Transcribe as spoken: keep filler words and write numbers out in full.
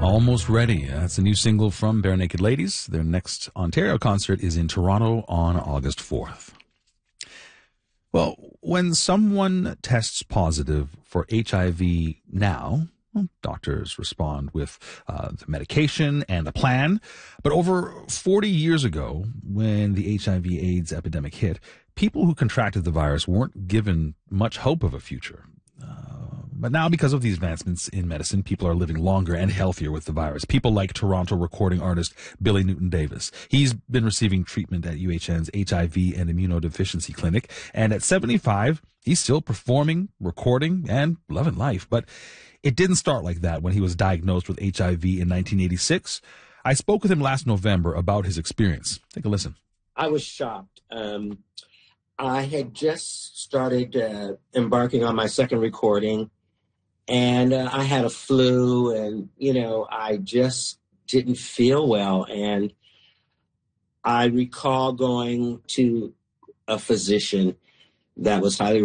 Almost Ready. That's a new single from Bare Naked Ladies. Their next Ontario concert is in Toronto on August fourth. Well, when someone tests positive for H I V now, well, doctors respond with uh, the medication and the plan. But over forty years ago, when the H I V AIDS epidemic hit, people who contracted the virus weren't given much hope of a future. But now, because of these advancements in medicine, people are living longer and healthier with the virus. People like Toronto recording artist Billy Newton Davis. He's been receiving treatment at U H N's H I V and Immunodeficiency Clinic. And at seventy-five, he's still performing, recording, and loving life. But it didn't start like that when he was diagnosed with H I V in nineteen eighty-six. I spoke with him last November about his experience. Take a listen. I was shocked. Um, I had just started uh, embarking on my second recording. And uh, I had a flu and, you know, I just didn't feel well. And I recall going to a physician that was highly